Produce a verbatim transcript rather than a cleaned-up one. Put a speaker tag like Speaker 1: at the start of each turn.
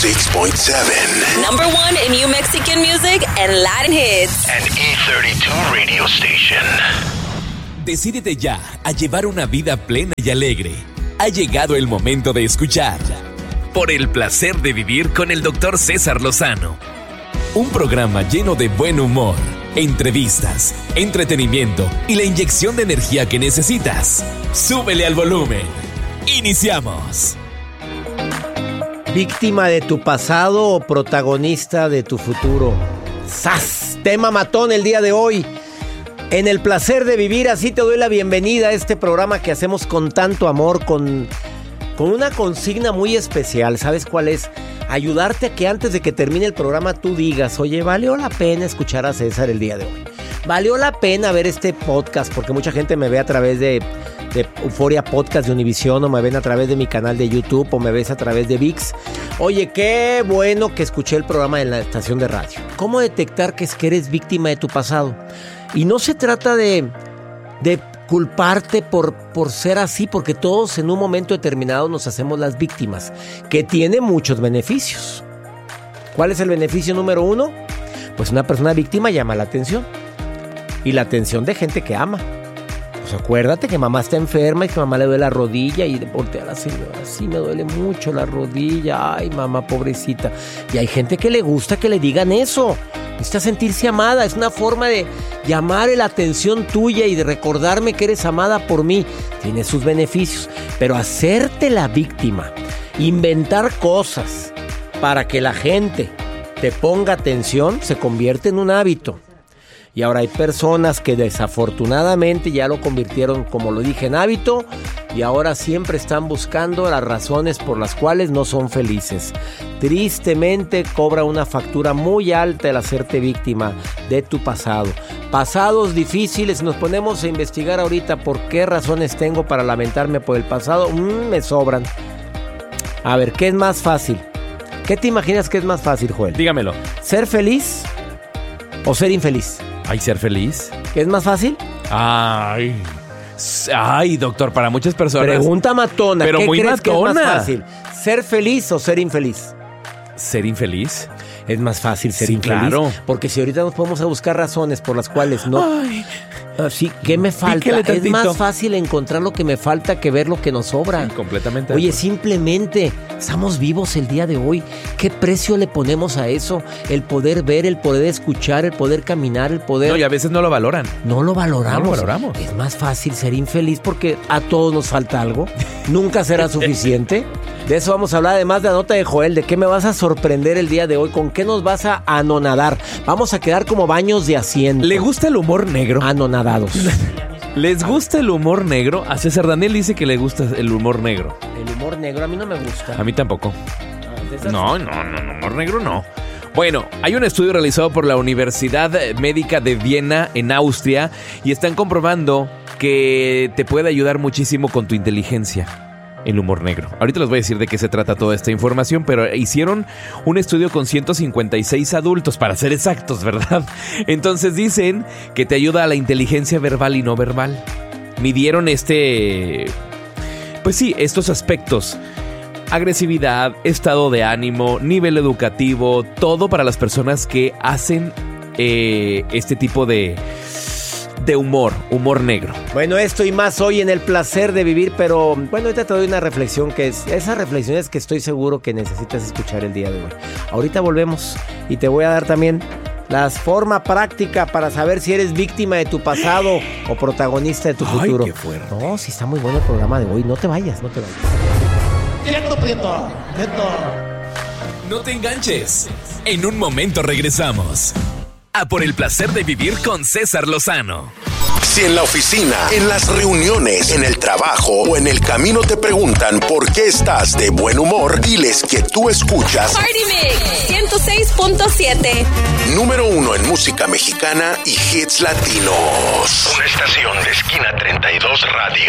Speaker 1: six point seven.
Speaker 2: Number one in New Mexican music and Latin hits.
Speaker 1: An E thirty-two radio station.
Speaker 3: Decídete ya a llevar una vida plena y alegre. Ha llegado el momento de escuchar Por el placer de vivir con el doctor César Lozano. Un programa lleno de buen humor, entrevistas, entretenimiento y la inyección de energía que necesitas. Súbele al volumen. Iniciamos.
Speaker 4: ¿Víctima de tu pasado o protagonista de tu futuro? ¡Sas! Tema matón el día de hoy. En el placer de vivir, así te doy la bienvenida a este programa que hacemos con tanto amor, con, con una consigna muy especial. ¿Sabes cuál es? Ayudarte a que antes de que termine el programa tú digas, oye, valió la pena escuchar a César el día de hoy. Valió la pena ver este podcast, porque mucha gente me ve a través de, de Euforia Podcast de Univisión, o me ven a través de mi canal de YouTube, o me ves a través de ViX. Oye, qué bueno que escuché el programa en la estación de radio. ¿Cómo detectar que es que eres víctima de tu pasado? Y no se trata de, de culparte por, por ser así, porque todos en un momento determinado nos hacemos las víctimas, que tiene muchos beneficios. ¿Cuál es el beneficio número uno? Pues una persona víctima llama la atención. Y la atención de gente que ama. Pues acuérdate que mamá está enferma y que mamá le duele la rodilla y voltea a la señora, sí me duele mucho la rodilla, ay mamá pobrecita. Y hay gente que le gusta que le digan eso. Necesita sentirse amada, es una forma de llamar la atención tuya y de recordarme que eres amada por mí. Tiene sus beneficios, pero hacerte la víctima, inventar cosas para que la gente te ponga atención, se convierte en un hábito. Y ahora hay personas que desafortunadamente ya lo convirtieron, como lo dije, en hábito, y ahora siempre están buscando las razones por las cuales no son felices. Tristemente cobra una factura muy alta el hacerte víctima de tu pasado. Pasados difíciles, nos ponemos a investigar ahorita por qué razones tengo para lamentarme por el pasado. Mm, me sobran. A ver, ¿qué es más fácil? ¿Qué te imaginas que es más fácil, Joel?
Speaker 5: Dígamelo.
Speaker 4: ¿Ser feliz o ser infeliz?
Speaker 5: Ay, ser feliz.
Speaker 4: ¿Qué es más fácil?
Speaker 5: Ay. Ay, doctor, para muchas personas.
Speaker 4: Pregunta matona.
Speaker 5: Pero
Speaker 4: ¿Qué
Speaker 5: muy
Speaker 4: crees
Speaker 5: matona.
Speaker 4: que es más fácil? ¿Ser feliz o ser infeliz?
Speaker 5: ¿Ser infeliz?
Speaker 4: Es más fácil ser
Speaker 5: Sí,
Speaker 4: infeliz.
Speaker 5: claro.
Speaker 4: Porque si ahorita nos podemos a buscar razones por las cuales no.
Speaker 5: Ay.
Speaker 4: Así, ¿qué me falta?
Speaker 5: Píquele
Speaker 4: Es
Speaker 5: tantito.
Speaker 4: más fácil encontrar lo que me falta que ver lo que nos sobra.
Speaker 5: Sí, completamente.
Speaker 4: Oye, simplemente estamos vivos el día de hoy. ¿Qué precio le ponemos a eso? El poder ver, el poder escuchar, el poder caminar, el poder...
Speaker 5: No, y a veces no lo valoran.
Speaker 4: No lo valoramos.
Speaker 5: No lo valoramos.
Speaker 4: Es más fácil ser infeliz porque a todos nos falta algo. Nunca será suficiente. De eso vamos a hablar, además de la nota de Joel. ¿De qué me vas a sorprender el día de hoy? ¿Con qué nos vas a anonadar? Vamos a quedar como baños de asiento.
Speaker 5: ¿Le gusta el humor negro?
Speaker 4: Anonadados.
Speaker 5: ¿Les gusta el humor negro? A César Daniel dice que le gusta el humor negro.
Speaker 4: El humor negro a mí no me gusta.
Speaker 5: A mí tampoco.
Speaker 4: Ah, César,
Speaker 5: No, no, no, no, humor negro no. Bueno, hay un estudio realizado por la Universidad Médica de Viena en Austria y están comprobando que te puede ayudar muchísimo con tu inteligencia. El humor negro. Ahorita les voy a decir de qué se trata toda esta información, pero hicieron un estudio con ciento cincuenta y seis adultos, para ser exactos, ¿verdad? Entonces dicen que te ayuda a la inteligencia verbal y no verbal. Midieron este... Pues sí, estos aspectos. Agresividad, estado de ánimo, nivel educativo, todo para las personas que hacen eh, este tipo de... de humor, humor negro.
Speaker 4: Bueno, esto y más hoy en el placer de vivir, pero bueno, ahorita te doy una reflexión que es, esas reflexiones que estoy seguro que necesitas escuchar el día de hoy. Ahorita volvemos y te voy a dar también la forma práctica para saber si eres víctima de tu pasado o protagonista de tu
Speaker 5: Ay,
Speaker 4: futuro.
Speaker 5: qué fuerte.
Speaker 4: No, sí está muy bueno el programa de hoy, no te vayas, no te vayas.
Speaker 6: Prieto, prieto, prieto.
Speaker 3: No te enganches. En un momento regresamos a Por el placer de vivir con César Lozano.
Speaker 1: Si en la oficina, en las reuniones, en el trabajo o en el camino te preguntan por qué estás de buen humor, diles que tú escuchas
Speaker 2: Party Mix ciento seis punto siete.
Speaker 1: número uno en música mexicana y hits latinos. Una estación de Esquina treinta y dos Radio.